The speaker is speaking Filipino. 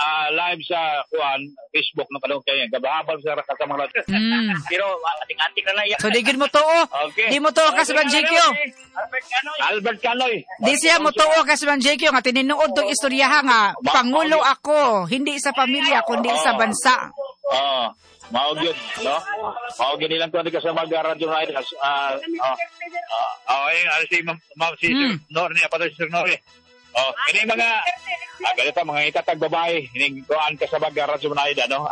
live sa Facebook ng kanong kaya gabahabal sa mga pero ating-ating na yan. So digid mo tuo. Okay. Di mo tuo ka sa JQ. Albert Canoy. Di siya mo tuo ka sa JQ nga tininuod tong istoryaha nga pangulo ako, hindi sa pamilya kundi sa bansa. Maog yun, no? Maog yun nilang kundi ka sa mag-radyo na ito. Si Nor niya, patay si Nor. Ini mga, ganito, mga itatag babae, hining kuhaan ka sa mag-radyo na ito, no?